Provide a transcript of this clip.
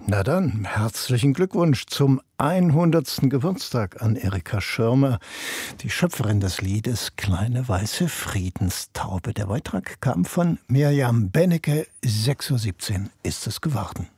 Na dann, herzlichen Glückwunsch zum 100. Geburtstag an Erika Schirmer, die Schöpferin des Liedes »Kleine weiße Friedenstaube«. Der Beitrag kam von Mirjam Bennecke. 6:17 Uhr ist es geworden.